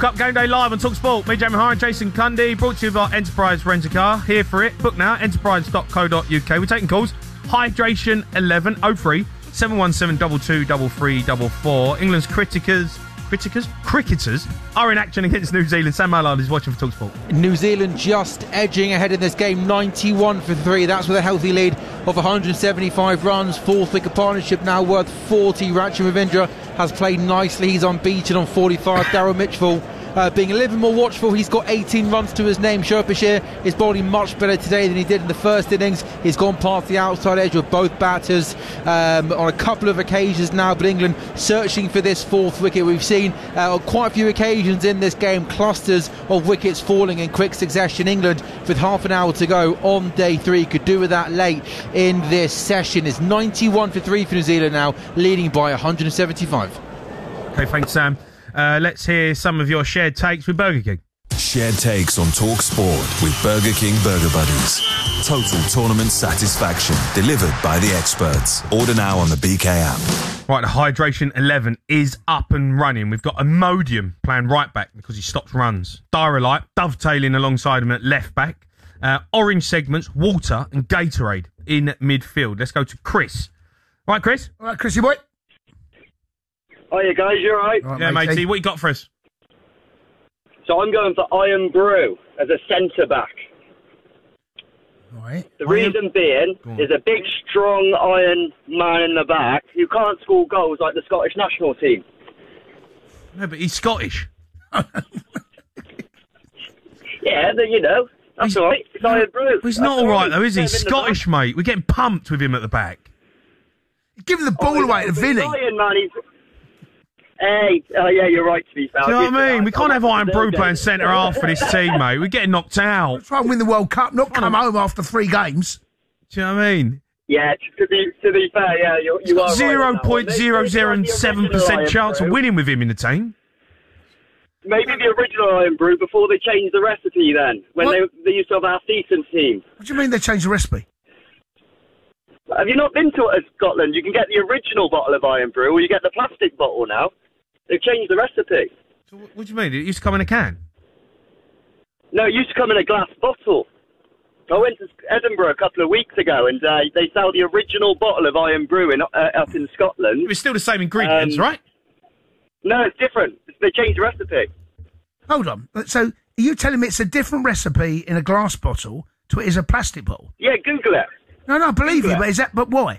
Cup Game Day live on TalkSport. Me, Jamie Hire and Jason Cundy. Brought to you by Enterprise Rent-A-Car. Here for it. Book now, enterprise.co.uk. We're taking calls. Hydration 11 03 717 223344. England's cricketers are in action against New Zealand. Sam Mallard is watching for TalkSport. New Zealand just edging ahead in this game, 91 for 3. That's with a healthy lead of 175 runs. Fourth wicket partnership now worth 40. Rachin Ravindra has played nicely. He's unbeaten on 45. Daryl Mitchell being a little more watchful. He's got 18 runs to his name. Sherpa Bashir is bowling much better today than he did in the first innings. He's gone past the outside edge with both batters on a couple of occasions now, but England searching for this fourth wicket. We've seen on quite a few occasions in this game clusters of wickets falling in quick succession. England, with half an hour to go on day 3, could do with that late in this session. It's 91 for 3 for New Zealand now, leading by 175. Okay, thanks, Sam. Let's hear some of your shared takes with Burger King. Shared takes on Talk Sport with Burger King Burger Buddies. Total tournament satisfaction delivered by the experts. Order now on the BK app. Right, the Hydration 11 is up and running. We've got Imodium playing right back because he stops runs. Diarrhea dovetailing alongside him at left back. Orange segments, Water and Gatorade in midfield. Let's go to Chris. Right, Chris? All right, Chrissy boy. Hiya guys, you alright? Yeah, matey. What you got for us? So I'm going for Irn-Bru as a centre-back. Right. The reason being is a big, strong iron man in the back who can't score goals like the Scottish national team. No, but he's Scottish. Yeah, that's all right. It's Irn-Bru. He's not all right, though, is he? He's Scottish, mate. We're getting pumped with him at the back. Give him the ball away to Vinny. Iron man, Hey, yeah, you're right to be fair. Do you know what I mean? We can't have Irn-Bru playing centre half for this team, mate. We're getting knocked out. Try and win the World Cup, not come home after 3 games. Do you know what I mean? Yeah, to be fair, yeah, you are 0.007% chance of winning with him in the team. Maybe the original Irn-Bru before they changed the recipe then, when they used to have our decent team. What do you mean they changed the recipe? Have you not been to Scotland? You can get the original bottle of Irn-Bru, or you get the plastic bottle now. They've changed the recipe. So what do you mean? It used to come in a can? No, it used to come in a glass bottle. I went to Edinburgh a couple of weeks ago, and they sell the original bottle of Irn-Bru up in Scotland. It was still the same ingredients, right? No, it's different. They changed the recipe. Hold on. So are you telling me it's a different recipe in a glass bottle to it is a plastic bottle? Yeah, Google it. No, I believe you, but why?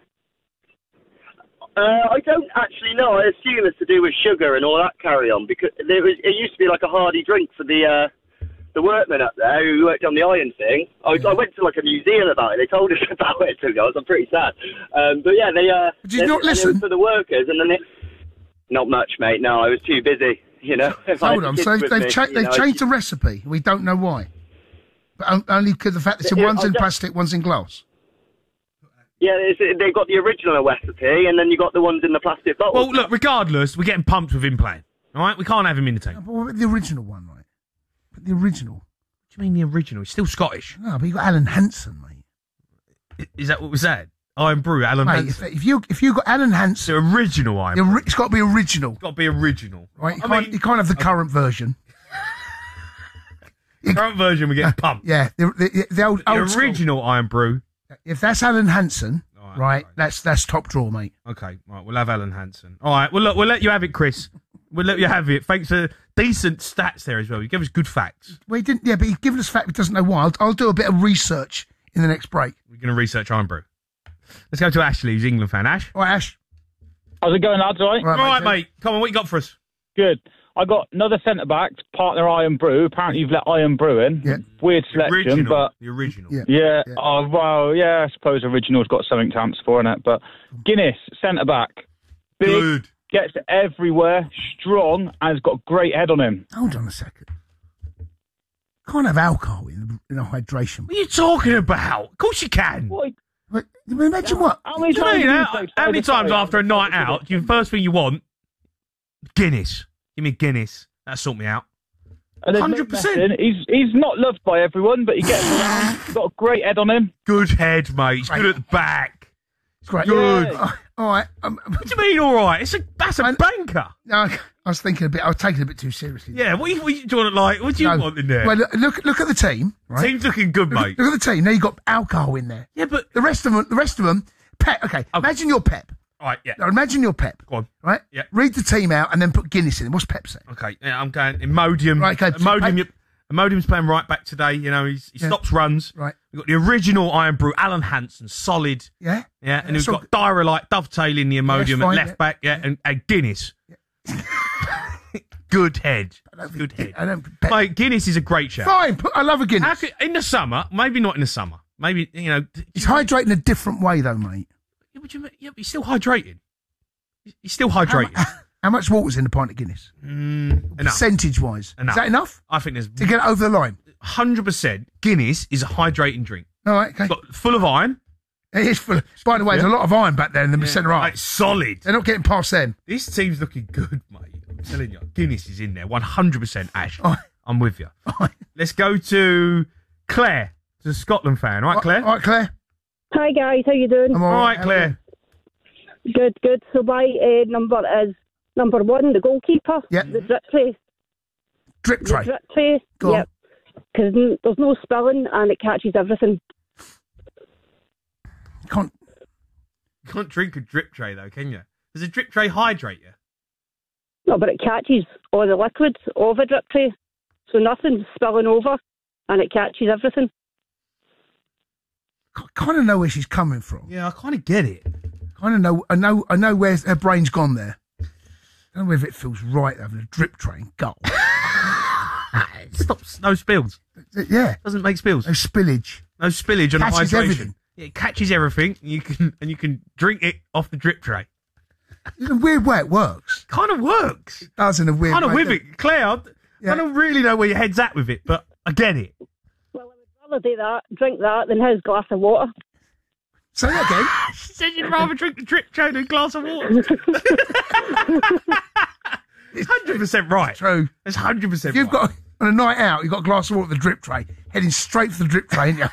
I don't actually know. I assume it's to do with sugar and all that carry on, because it used to be like a hardy drink for the workmen up there who worked on the iron thing. I went to like a museum about it. They told us about it, to be honest. I'm pretty sad. But yeah, Did you not listen? For the workers, and then not much, mate. No, I was too busy. Hold on. So they've changed the recipe. We don't know why, but only because the fact that one's in plastic, one's in glass. Yeah, they've got the original recipe, and then you got the ones in the plastic bottle. Well, look, regardless, we're getting pumped with him playing. All right, we can't have him in the team. No, but what about the original one, right? But the original. What do you mean the original? He's still Scottish. No, but you got Alan Hansen, mate. Is that what was that? Irn-Bru, Alan Hansen. If you got Alan Hansen, the original Irn-Bru. It's got to be original. It's got to be original, right? You can't have the current version. The current version, we get pumped. Yeah, the old original Irn-Bru. If that's Alan Hansen, right, that's top draw, mate. Okay, right, we'll have Alan Hansen. All right, well, look, we'll let you have it, Chris. We'll let you have it. Thanks for decent stats there as well. You gave us good facts. Well, he didn't. Yeah, but he's given us facts. He doesn't know why. I'll do a bit of research in the next break. We're going to research Irn-Bru. Let's go to Ashley, who's an England fan. Ash. All right, Ash. How's it going, lads? All right? All right, mate. Come on, what you got for us? Good. I got another centre-back, partner Irn-Bru. Apparently you've let Irn-Bru in. Yeah. Weird selection, but... The original. Yeah. Oh, well, yeah, I suppose original's got something to answer for, innit? But Guinness, centre-back. Big, good. Gets everywhere, strong, and has got a great head on him. Hold on a second. Can't have alcohol in a hydration. What are you talking about? Of course you can. What? Imagine what? How many times after a night out, the first thing you want, Guinness. Give me Guinness. That'll sort me out. 100%. He's not loved by everyone, but he gets around. He's got a great head on him. Good head, mate. He's good at the back. It's great. Good. Yeah. All right. What do you mean, all right? That's a banker. No, I was thinking a bit. I was taking it a bit too seriously. Yeah. What do you want? What do you want in there? Well, look at the team. Right? Team's looking good, mate. Look at the team. Now you got alcohol in there. Yeah, but the rest of them. Pep. Okay. Imagine you're Pep. All right. Yeah. Now, imagine you're Pep. Go on. Right. Yeah. Read the team out and then put Guinness in. What's Pep saying? Okay. Yeah, I'm going Imodium. Right. Okay. Imodium's playing right back today. You know, he stops runs. Right. We've got the original Iron Brew, Alan Hansen, solid. Yeah. Yeah. And we've got Diarrhea dovetailing the Imodium at left back. Yeah. And Guinness. Yeah. Good head. Good head. Mate, Guinness is a great shout. Fine. I love a Guinness. In the summer, maybe not in the summer. Maybe, you know. He's hydrating a different way, though, mate. Yeah, what do you mean? Yeah, but he's still hydrated. He's still hydrated. How much water's in a pint of Guinness? Percentage-wise. Enough. Is that enough? I think there's... To get it over the line? 100%. Guinness is a hydrating drink. All right, okay. Full of iron. It is full of... By the way, there's a lot of iron back there in the centre half. It's solid. They're not getting past them. This team's looking good, mate. I'm telling you. Guinness is in there. 100%, Ash. I'm with you. Let's go to Claire, to Scotland fan. All right, Claire? All right, Claire. Hi, guys. How you doing? I'm all right, Claire. Good. So my number is number 1, the goalkeeper. Yeah. The drip tray. Drip tray? The drip tray. Go yep. Because there's no spilling and it catches everything. You can't drink a drip tray, though, can you? Does a drip tray hydrate you? No, but it catches all the liquids of a drip tray. So nothing's spilling over and it catches everything. I kind of know where she's coming from. Yeah, I kind of get it. I know where her brain's gone there. I don't know if it feels right having a drip tray in goal. It stops no spills. Yeah. Doesn't make spills. No spillage. No spillage on catches hydration. Everything. It catches everything. You can drink it off the drip tray. It's a weird way it works. Kind of works. It does in a weird way. Kind of with it. Claire, I don't really know where your head's at with it, but I get it. Well, I would rather do that, drink that, than have a glass of water. Say that again. She said you'd rather drink the drip tray than a glass of water. It's 100% right. True. It's 100% right. If you've got, on a night out, you've got a glass of water at the drip tray, heading straight for the drip tray, ain't you?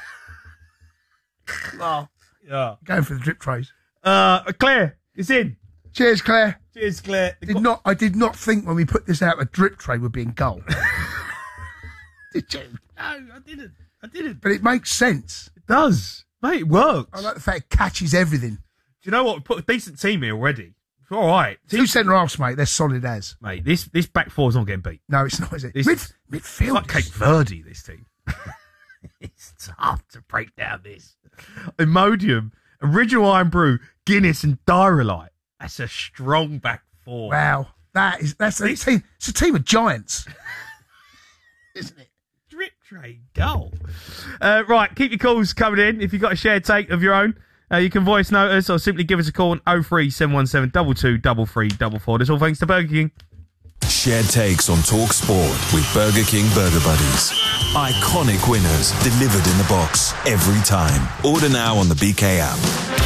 Oh, yeah. Going for the drip trays. Claire, it's in. Cheers, Claire. Cheers, Claire. I did not think when we put this out a drip tray would be in goal. Did you? No, I didn't. But it makes sense. It does. Mate, it works. I like the fact it catches everything. Do you know what? We put a decent team here already. It's all right. 2 centre-halves, mate. They're solid as. Mate, this back four's not getting beat. No, it's not, is it? Midfield. It's like Cape Verde, this team. It's tough to break down this. Imodium, original Iron Brew, Guinness and Diarrhea. That's a strong back four. Wow. That's a team. It's a team of giants. Isn't it? Drip tray goal. Right, keep your calls coming in. If you've got a shared take of your own, you can voice note us or simply give us a call on 03717 22 3344. That's all thanks to Burger King. Shared takes on Talk Sport with Burger King Burger Buddies. Iconic winners delivered in the box every time. Order now on the BK app.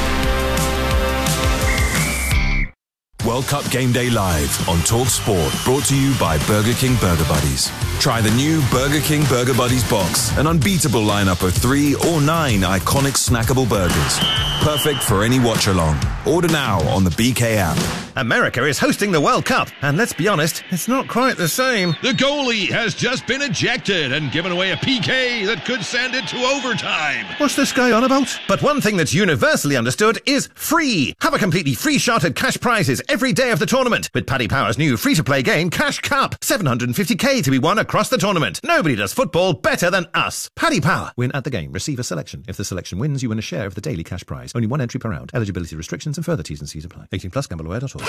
World Cup Game Day Live on Talk Sport, brought to you by Burger King Burger Buddies. Try the new Burger King Burger Buddies box, an unbeatable lineup of 3 or 9 iconic snackable burgers. Perfect for any watch-along. Order now on the BK app. America is hosting the World Cup, and let's be honest, it's not quite the same. The goalie has just been ejected and given away a PK that could send it to overtime. What's this guy on about? But one thing that's universally understood is free. Have a completely free shot at cash prizes every day of the tournament with Paddy Power's new free-to-play game, Cash Cup. 750k to be won across the tournament. Nobody does football better than us. Paddy Power. Win at the game. Receive a selection. If the selection wins, you win a share of the daily cash prize. Only 1 entry per round. Eligibility restrictions and further T's and C's apply. 18 plus gambleware.org.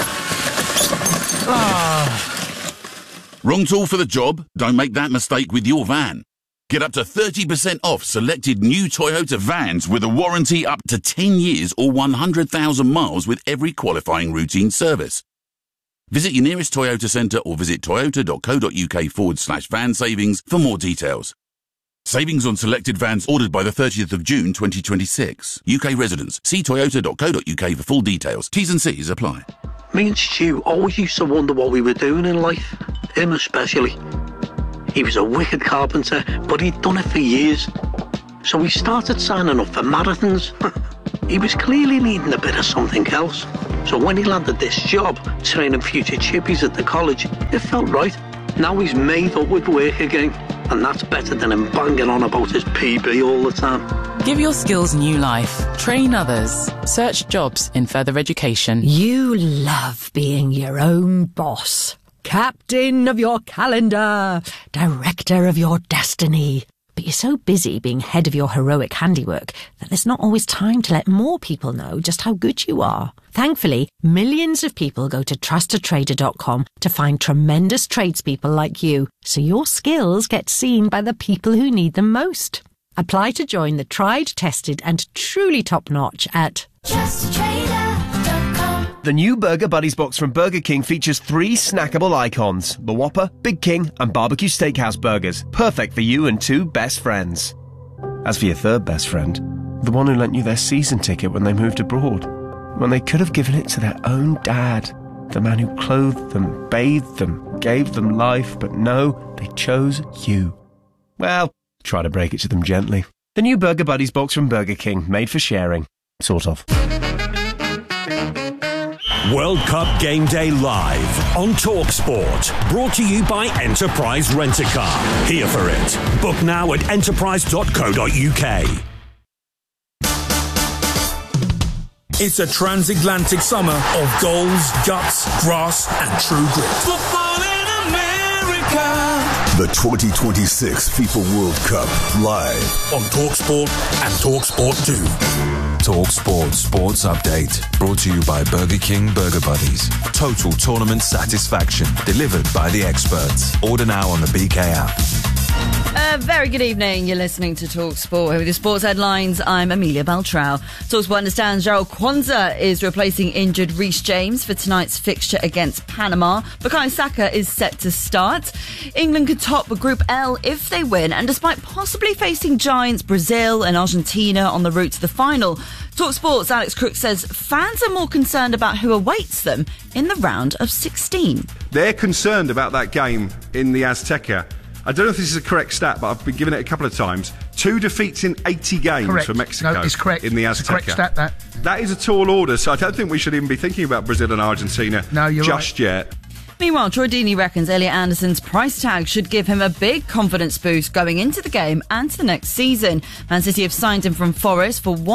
Wrong tool for the job? Don't make that mistake with your van. Get up to 30% off selected new Toyota vans with a warranty up to 10 years or 100,000 miles with every qualifying routine service. Visit your nearest Toyota centre or visit toyota.co.uk/van savings for more details. Savings on selected vans ordered by the 30th of June 2026. UK residents. See toyota.co.uk for full details. T's and C's apply. Me and Stu always used to wonder what we were doing in life. Him especially. He was a wicked carpenter, but he'd done it for years. So we started signing up for marathons. he was clearly needing a bit of something else. So when he landed this job, training future chippies at the college, it felt right. Now he's made up with work again, and that's better than him banging on about his PB all the time. Give your skills new life. Train others. Search jobs in further education. You love being your own boss. Captain of your calendar. Director of your destiny. But you're so busy being head of your heroic handiwork that there's not always time to let more people know just how good you are. Thankfully, millions of people go to trustatrader.com to find tremendous tradespeople like you, so your skills get seen by the people who need them most. Apply to join the tried, tested and truly top-notch at trustatrader.com. The new Burger Buddies box from Burger King features 3 snackable icons: the Whopper, Big King and Barbecue Steakhouse burgers, perfect for you and 2 best friends. As for your third best friend, the one who lent you their season ticket when they moved abroad, when they could have given it to their own dad, the man who clothed them, bathed them, gave them life, but no, they chose you. Well, try to break it to them gently. The new Burger Buddies box from Burger King, made for sharing. Sort of. World Cup Game Day live on TalkSport. Brought to you by Enterprise Rent-A-Car. Here for it. Book now at enterprise.co.uk. It's a transatlantic summer of goals, guts, grass and true grit. Football in America. The 2026 FIFA World Cup live on TalkSport and TalkSport 2. TalkSport Sports Update, brought to you by Burger King Burger Buddies. Total tournament satisfaction, delivered by the experts. Order now on the BK app. Very good evening. You're listening to TalkSport. With the sports headlines, I'm Amelia Beltrao. TalkSport understands Jarell Quansah is replacing injured Reece James for tonight's fixture against Panama. Bukayo Saka is set to start. England could top Group L if they win, and despite possibly facing giants Brazil and Argentina on the route to the final, TalkSport's Alex Crook says fans are more concerned about who awaits them in the round of 16. They're concerned about that game in the Azteca. I don't know if this is a correct stat, but I've been given it a couple of times. 2 defeats in 80 games correct. for Mexico. No, it's correct. In the Azteca. It's a correct stat, that. That is a tall order, so I don't think we should even be thinking about Brazil and Argentina just yet. Meanwhile, Troy Deeney reckons Elliot Anderson's price tag should give him a big confidence boost going into the game and to the next season. Man City have signed him from Forest for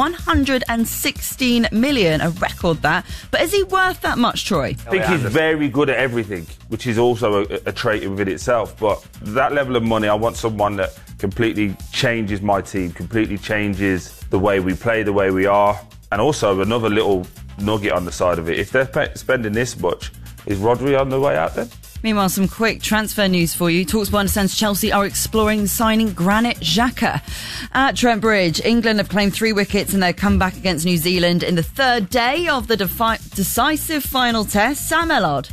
$116 million, a record that. But is he worth that much, Troy? I think he's very good at everything, which is also a trait within itself. But that level of money, I want someone that completely changes my team, completely changes the way we play, the way we are. And also another little nugget on the side of it. If they're spending this much, is Rodri on the way out then? Meanwhile, some quick transfer news for you. TalkSport understands Chelsea are exploring signing Granit Xhaka. At Trent Bridge, England have claimed 3 wickets in their comeback against New Zealand in the third day of the decisive final test. Sam Ellard.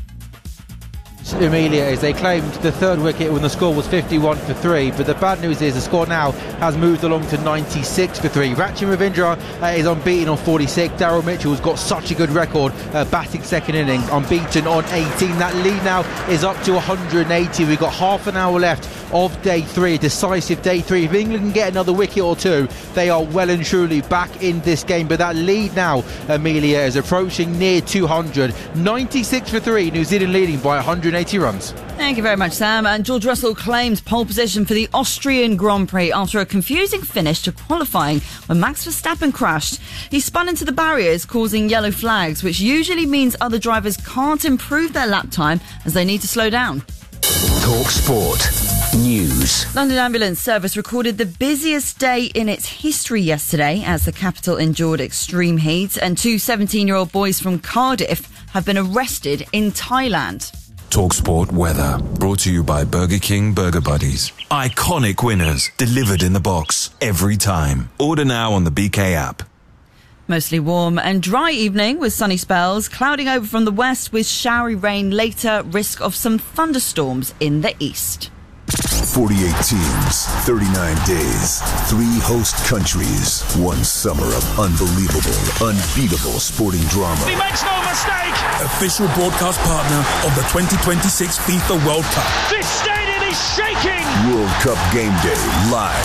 Amelia, as they claimed the 3rd wicket when the score was 51 for 3, but the bad news is the score now has moved along to 96 for 3. Rachin Ravindra is unbeaten on 46. Daryl Mitchell's got such a good record batting second innings, unbeaten on 18. That lead now is up to 180. We've got half an hour left of day 3, decisive day 3. If England can get another wicket or 2, they are well and truly back in this game. But that lead now, Amelia, is approaching near 200. 96 for 3, New Zealand leading by 180 runs. Thank you very much, Sam. And George Russell claims pole position for the Austrian Grand Prix after a confusing finish to qualifying when Max Verstappen crashed. He spun into the barriers, causing yellow flags, which usually means other drivers can't improve their lap time as they need to slow down. Talk Sport News. London Ambulance Service recorded the busiest day in its history yesterday as the capital endured extreme heat, and 2 17-year-old boys from Cardiff have been arrested in Thailand. TalkSport weather, brought to you by Burger King Burger Buddies. Iconic winners, delivered in the box, every time. Order now on the BK app. Mostly warm and dry evening with sunny spells, clouding over from the west with showery rain later, risk of some thunderstorms in the east. 48 teams, 39 days, 3 host countries, 1 summer of unbelievable, unbeatable sporting drama. He makes no mistake! Official broadcast partner of the 2026 FIFA World Cup. This stadium is shaking! World Cup Game Day live